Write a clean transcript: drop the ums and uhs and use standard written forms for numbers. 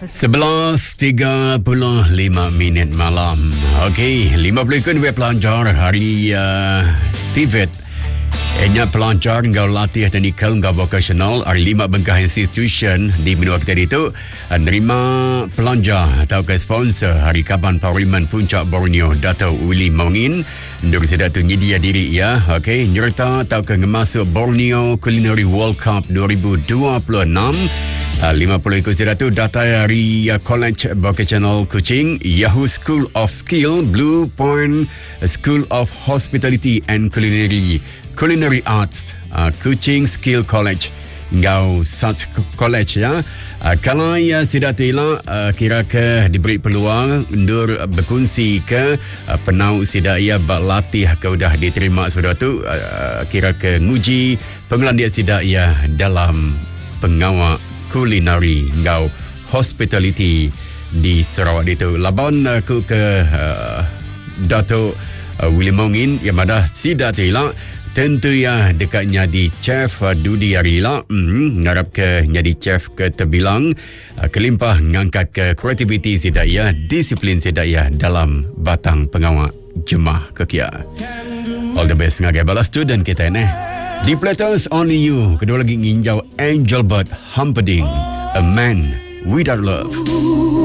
11.35 malam. Okey, 50 kun web pelajar hari TVET. Enya pelajar ngau latih teknikal ngau vokasional hari 5 bengkah institution di benua kita itu nerima pelajar atau ke sponsor hari Kaban Parlimen Puncak Borneo Dato' Willy Mongin dari sedatu nyedia diri ya. Okey, nyerta atau ke ngemasuk Borneo Culinary World Cup 2026. 50 ikut sedatu data dari College Vocational Kuching, Yahoo School of Skill, Blue Point School of Hospitality and Culinary Arts, Kuching Skill College, ngau such college ya. Kalau ya sedatu ila kira ke diberi peluang untuk berkongsi ke penau sida ia berlatih ke udah diterima sedatu kira ke nguji pengelandian sida ia dalam pengawal kulinari ngau hospitality di Sarawak itu. Laban aku ke Dato' Willy Mongin yang ada sida tila tentu ya dekatnya di chef Dudi Arila ngarap ke jadi chef ke terbilang kelimpah ngangkat ke kreativiti sida ya, disiplin sida ya dalam batang pengawal jemaah kekia. All the best ngagai balas tu dan kita ini di Platters Only You. Kedua lagi nginjau Angel Bird Humperdinck, A Man Without Love.